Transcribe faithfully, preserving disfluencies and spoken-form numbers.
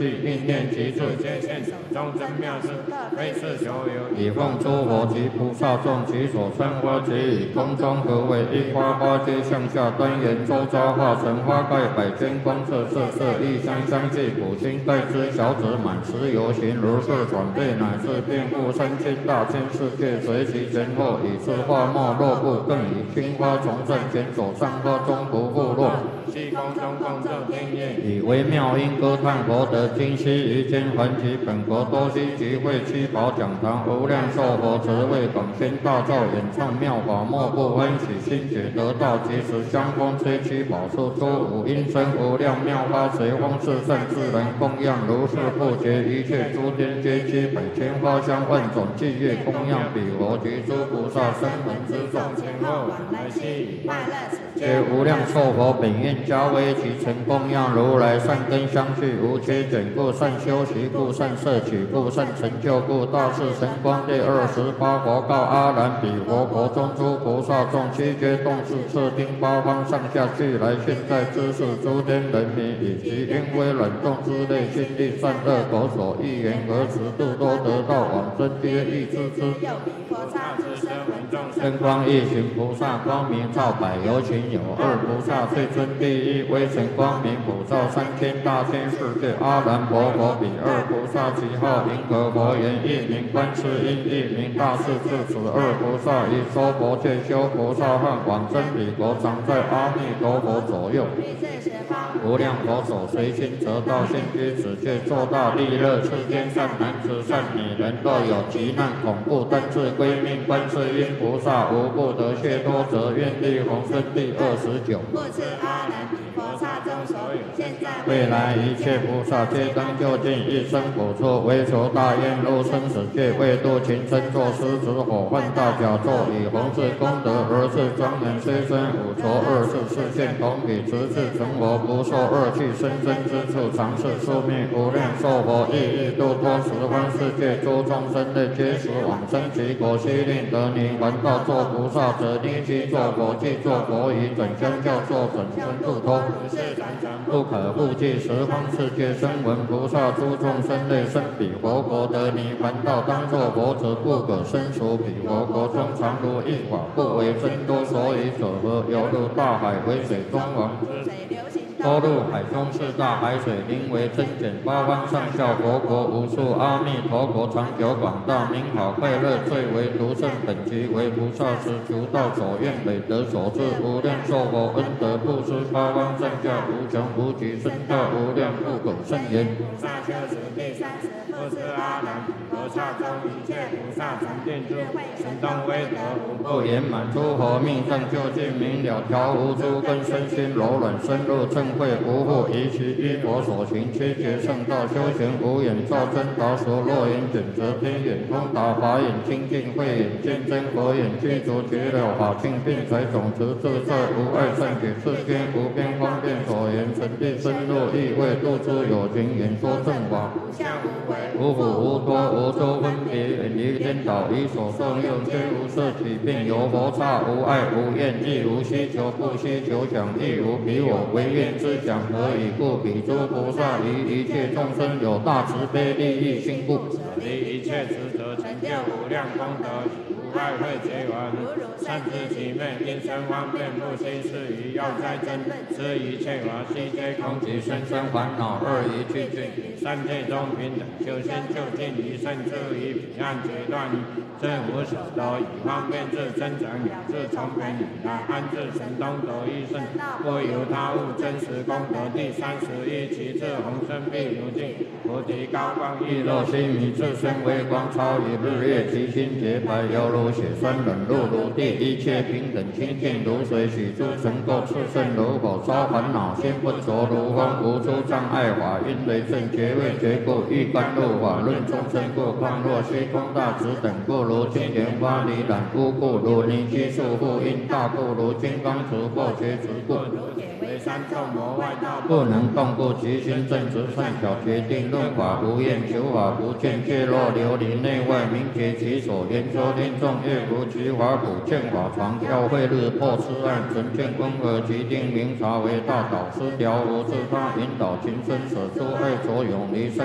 应念其处，皆现手中真妙事，非是求有。以奉诸佛及菩萨众其所称花，皆以空中合为一花，花皆向下端严，周遭化成花盖百千光色，色色异香，香气苦心，盖之小指满持游行，如是转变，乃至遍覆三千大千世界，随其前后，以是花末落布，更以青花从正前手上花中不复落。虚空中共作天乐，以微妙音歌叹佛得今昔于间还其本国多悉集会七宝讲堂，无量寿佛慈为广宣大造，演唱妙法，莫不欢喜心解得道。即时香风吹七宝树，诸五音声无量妙法，随风四圣自然供养，如是不绝一切诸天皆七百千花香万种伎乐供养彼佛及诸菩萨声闻之众，前后往来悉以快乐，皆无量寿佛本愿加为其成供养如来善根相续无缺减故，善修习故，善摄取故，善成就故，大士神光第二十八佛告阿难：彼佛国中诸菩萨众，七觉动识摄听八方上下俱来，现在知识诸天人民，以及因为冷冻之类，心地善恶口所欲言何时度多得道往生，皆欲知之。真光一行菩萨光明照百有情有二菩萨最尊第一，微尘光明普照三千大千世界。阿难婆婆彼二菩萨其号银河佛言，一名观世音，一名大势至。此二菩萨以说佛戒修菩萨汉，往生彼国，常在阿弥陀佛左右。无量佛手随心得道，现居此界，作大利乐。世间善男子善女人，若有急难恐怖，但自归命观世音菩萨，无不得解脱者，愿力宏生第二十九。故此阿难彼佛刹中所有现在未来一切菩萨，皆当就近一生补处，为求大愿入生死界，为度群生作狮子火犯大甲胄，以弘誓功德而是庄严，虽生五浊二世，视现同彼直至成佛，不受恶趣生生之处，常是宿命无量寿佛，亦欲度脱十方世界诸众生类，皆时往生其国，悉令得泥还道作菩萨者，立即作佛，即作佛以准相教作准生度脱，不可复计十方世界声闻菩萨诸众生类，生彼佛国得泥还道，当作佛者，不可生熟彼佛国中，常如一法，不为真多，所以者何？犹如大海为水中王，多入海中四大海水，因为增减八方上下佛国无数。阿弥陀国长久广大，名好快乐，最为独胜，本集为菩萨时求道所愿，累得所至，无量寿佛恩德布施，八方上下无穷无极，身教无量，不可胜言。菩萨修持第三十，不知阿难菩萨中一切菩萨成定智慧，神通威德无不圆满，诸佛命上究竟明了，调伏诸根身心柔软，深入正慧，无复疑其依佛所行，七劫圣道修行无眼照真达所，若眼卷则天眼通达，法眼清净，慧眼见真，佛眼具足绝了法性，并财种子自在无碍，善解世间无边方便所言，神地深入意味，度诸有情，演说正法，无苦无多无周分别，远离颠倒，以所受用皆无色起，并有佛刹，无爱无厌，亦无希求，不希求想，亦无彼我唯愿之想，何以故？彼诸菩萨于一切众生有大慈悲利益心故，离一切执着，成就无量功德，无爱会结缘，善知其昧，因生方便，不心是于要哉真，知一切法悉皆空，即生生烦恼二一去尽，三界中平等，修心就近于胜，至于彼岸决断，真无所得，以方便智增长，养智从平以来，安置神通得一胜，不由他物，真实功德第三十一，其智宏深必如镜，菩提高光亦若须弥，自身微光超于日月，其心洁白犹如血栓，冷露如地，一切平等清净如水，许诸尘垢炽盛如火，烧烦恼心不着如风，无诸障碍法，因为正觉位觉故，欲甘露法论众生故，况若虚空大直等故，如金莲花离染污故，如泥积束缚，因大故如金刚持或觉持故，如铁为三众魔外道， 不能动故其心正直善巧，决定论法无厌，求法不见，界若琉璃内外，明觉其所言说天众业如其法普见法常教会日破痴暗，纯见光而其定明察为大导师，调伏自他引导情深舍诸爱所永离。